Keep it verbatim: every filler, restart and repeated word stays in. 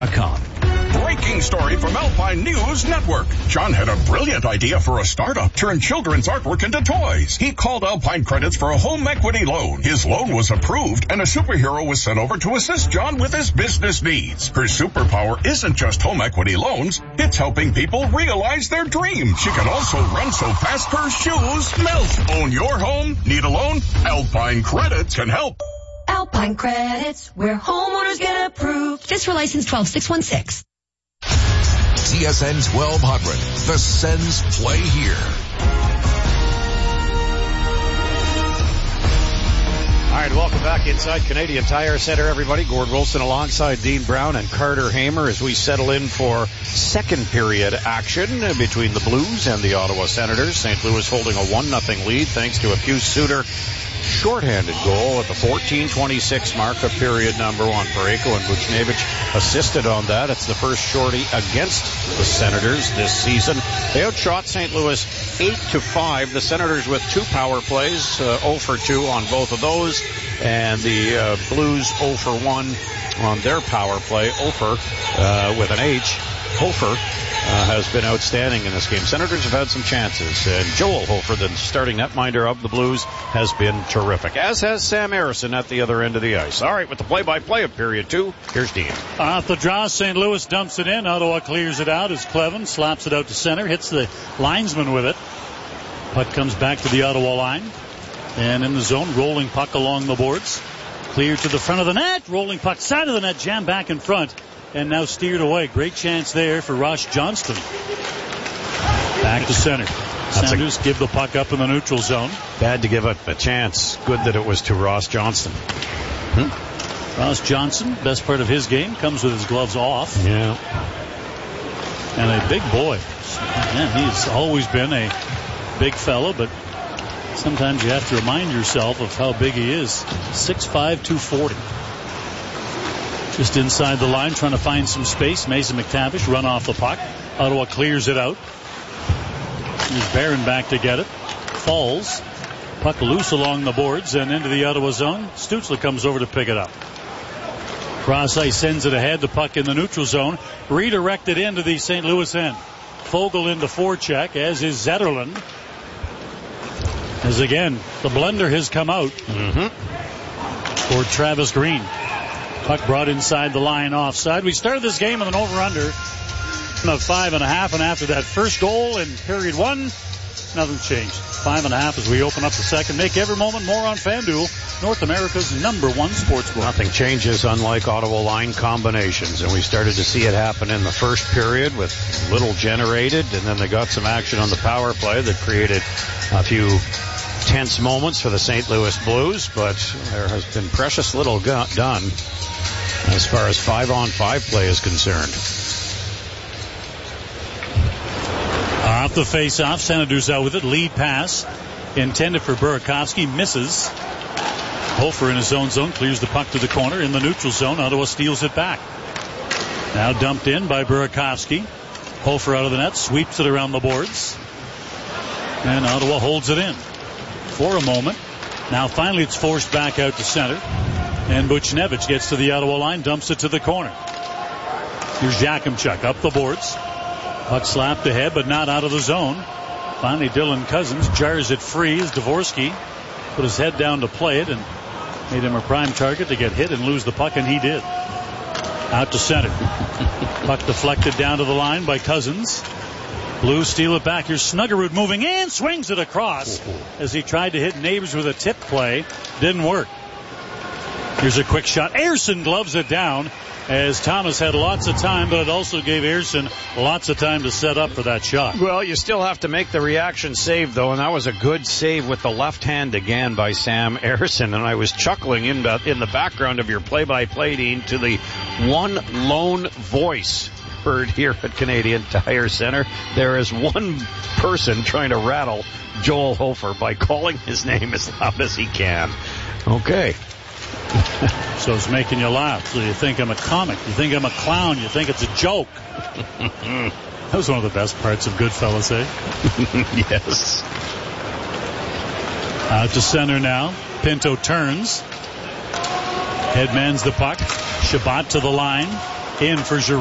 Breaking story from Alpine News Network. John had a brilliant idea for a startup. Turn children's artwork into toys. He called Alpine Credits for a home equity loan. His loan was approved, and a superhero was sent over to assist John with his business needs. Her superpower isn't just home equity loans. It's helping people realize their dreams. She can also run so fast her shoes melt. Own your home? Need a loan? Alpine Credits can help. Alpine Credits, where homeowners get approved. This for license twelve six one six. C S N twelve hundred. The Sens play here. All right, welcome back inside Canadian Tire Center, everybody. Gord Wilson alongside Dean Brown and Carter Hamer as we settle in for second period action between the Blues and the Ottawa Senators. Saint Louis holding a one nothing lead thanks to a Pius Suter shorthanded goal at the fourteen twenty-six mark of period number one. Parayko and Buchnevich assisted on that. It's the first shorty against the Senators this season. They outshot Saint Louis eight to five. The Senators with two power plays, uh, zero for two on both of those, and the uh, Blues zero for one on their power play. Ofer uh, with an H. Hofer Uh, has been outstanding in this game. Senators have had some chances, and Joel Hofer, the starting netminder of the Blues, has been terrific, as has Sam Harrison at the other end of the ice. All right, with the play-by-play of period two, here's Dean. Off the draw, Saint Louis dumps it in. Ottawa clears it out as Clevin slaps it out to center, hits the linesman with it. Puck comes back to the Ottawa line, and in the zone, rolling puck along the boards. Clear to the front of the net, rolling puck side of the net, jammed back in front. And now steered away. Great chance there for Ross Johnston. Back to center. Sanders give the puck up in the neutral zone. Bad to give up a chance. Good that it was to Ross Johnston. Hmm? Ross Johnson, best part of his game, comes with his gloves off. Yeah. And a big boy. Man, he's always been a big fellow, but sometimes you have to remind yourself of how big he is. six five, two forty. Just inside the line, trying to find some space. Mason McTavish run off the puck. Ottawa clears it out. Here's Barron back to get it. Falls. Puck loose along the boards and into the Ottawa zone. Stutzler comes over to pick it up. Cross ice sends it ahead. The puck in the neutral zone. Redirected into the Saint Louis end. Fogle into forecheck, as is Zetterlund. As again, the blender has come out mm-hmm. for Travis Green. Puck brought inside the line offside. We started this game with an over-under of five and a half, and after that first goal in period one, nothing changed. Five and a half as we open up the second. Make every moment more on FanDuel, North America's number one sportsbook. Nothing changes unlike Ottawa line combinations, and we started to see it happen in the first period with little generated, and then they got some action on the power play that created a few tense moments for the Saint Louis Blues, but there has been precious little go- done as far as five-on-five play is concerned. Off the face-off, Senators out with it. Lead pass intended for Burakovsky. Misses. Hofer in his own zone clears the puck to the corner. In the neutral zone, Ottawa steals it back. Now dumped in by Burakovsky. Hofer out of the net, sweeps it around the boards. And Ottawa holds it in for a moment. Now finally it's forced back out to center. And Buchnevich gets to the Ottawa line, dumps it to the corner. Here's Jakimchuk up the boards. Puck slapped ahead, but not out of the zone. Finally, Dylan Cousins jars it free as Dvorsky put his head down to play it and made him a prime target to get hit and lose the puck, and he did. Out to center. Puck deflected down to the line by Cousins. Blues steal it back. Here's Snuggerud moving in, swings it across as he tried to hit Neighbors with a tip play. Didn't work. Here's a quick shot. Ayerson gloves it down as Thomas had lots of time, but it also gave Ayerson lots of time to set up for that shot. Well, you still have to make the reaction save, though, and that was a good save with the left hand again by Sam Ayerson. And I was chuckling in the, in the background of your play-by-play, Dean, to the one lone voice heard here at Canadian Tire Center. There is one person trying to rattle Joel Hofer by calling his name as loud as he can. Okay. So it's making you laugh. So you think I'm a comic. You think I'm a clown. You think it's a joke. That was one of the best parts of Goodfellas, eh? Yes. Out to center now. Pinto turns. Headmans the puck. Shabbat to the line. in for Giroux.